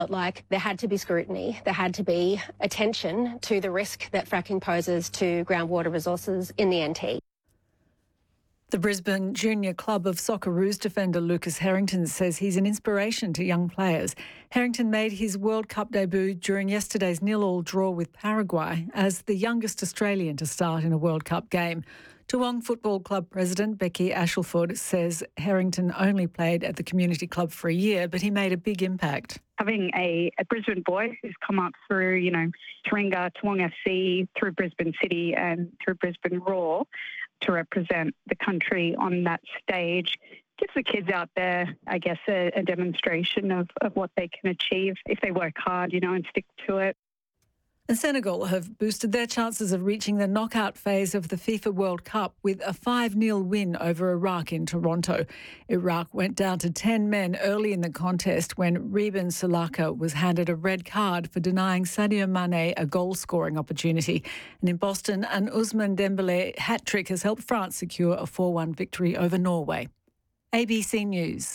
Like there had to be scrutiny, there had to be attention to the risk that fracking poses to groundwater resources in the NT. The Brisbane Junior Club of Socceroos defender Lucas Harrington says he's an inspiration to young players. Harrington made his World Cup debut during yesterday's 0-0 draw with Paraguay as the youngest Australian to start in a World Cup game. Toowong Football Club President Becky Ashleford says Harrington only played at the community club for a year, but he made a big impact. Having a Brisbane boy who's come up through, Taringa, Toowong FC, through Brisbane City and through Brisbane Roar to represent the country on that stage gives the kids out there, I guess, a demonstration of what they can achieve if they work hard, and stick to it. And Senegal have boosted their chances of reaching the knockout phase of the FIFA World Cup with a 5-0 win over Iraq in Toronto. Iraq went down to 10 men early in the contest when Reben Salaka was handed a red card for denying Sadio Mane a goal-scoring opportunity. And in Boston, an Ousmane Dembélé hat-trick has helped France secure a 4-1 victory over Norway. ABC News.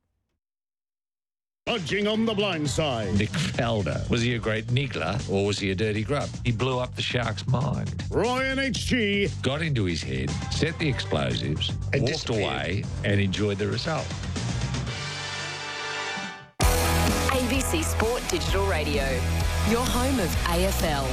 Dodging on the blind side. Nick Faldo. Was he a great niggler or was he a dirty grub? He blew up the Sharks' mind. Ryan HG. Got into his head, set the explosives, and walked away and enjoyed the result. ABC Sport Digital Radio, your home of AFL.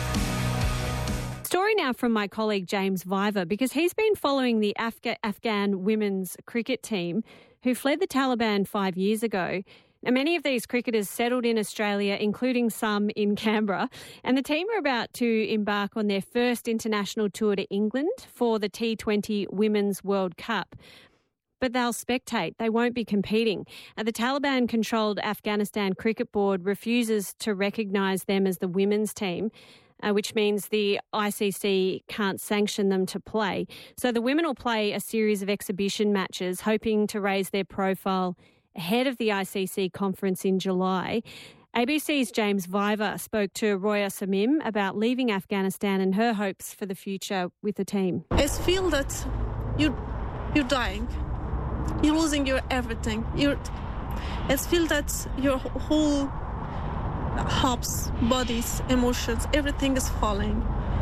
Story now from my colleague James Viver, because he's been following the Afghan women's cricket team who fled the Taliban 5 years ago. Now, many of these cricketers settled in Australia, including some in Canberra, and the team are about to embark on their first international tour to England for the T20 Women's World Cup. But they'll spectate. They won't be competing. The Taliban-controlled Afghanistan Cricket Board refuses to recognise them as the women's team, which means the ICC can't sanction them to play. So the women will play a series of exhibition matches, hoping to raise their profile ahead of the ICC conference in July. ABC's James Viver spoke to Roya Samim about leaving Afghanistan and her hopes for the future with the team. I feel that you're dying. You're losing your everything. I feel that your whole hopes, bodies, emotions, everything is falling.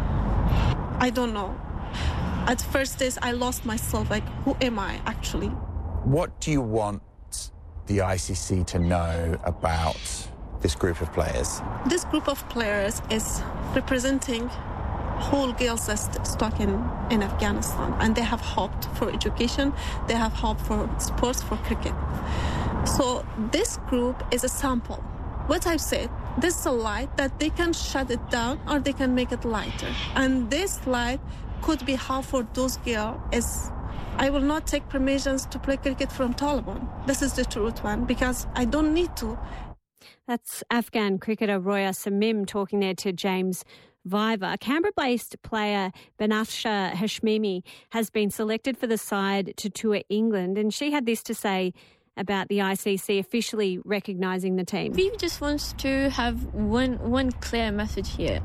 I don't know. At first days, I lost myself. Like, who am I actually? What do you want the ICC to know about this group of players? This group of players is representing whole girls that's stuck in Afghanistan, and they have hoped for education, they have hoped for sports, for cricket. So this group is a sample. What I've said, this is a light that they can shut it down or they can make it lighter. And this light could be how for those girls is, I will not take permissions to play cricket from Taliban. This is the truth one, because I don't need to. That's Afghan cricketer Roya Samim talking there to James Viver. Canberra-based player Banafsha Hashmimi has been selected for the side to tour England, and she had this to say about the ICC officially recognising the team. We just want to have one clear message here.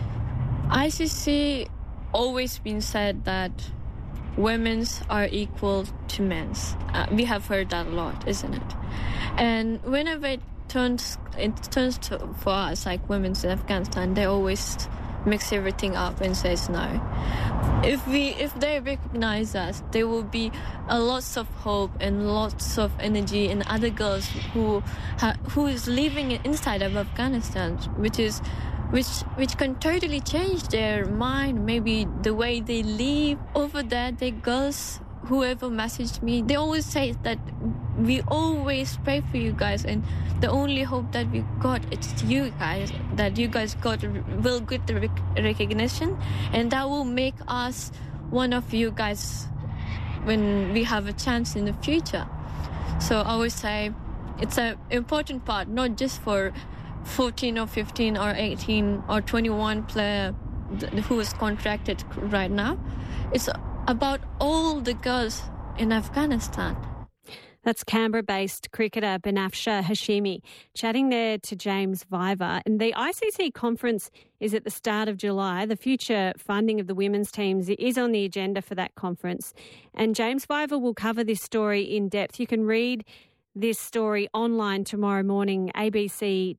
ICC always been said that women's are equal to men's. We have heard that a lot, isn't it? And whenever it turns for us, like women's in Afghanistan, they always mix everything up and says no. If they recognize us, there will be a lots of hope and lots of energy in other girls who is living inside of Afghanistan, which can totally change their mind, maybe the way they live over there. The girls, whoever messaged me, they always say that we always pray for you guys, and the only hope that we got is you guys, that you guys will get the recognition, and that will make us one of you guys when we have a chance in the future. So I always say it's an important part, not just for 14 or 15 or 18 or 21 player who is contracted right now. It's about all the girls in Afghanistan. That's Canberra-based cricketer Banafsha Hashimi chatting there to James Viver. And the ICC conference is at the start of July. The future funding of the women's teams is on the agenda for that conference. And James Viver will cover this story in depth. You can read this story online tomorrow morning, ABC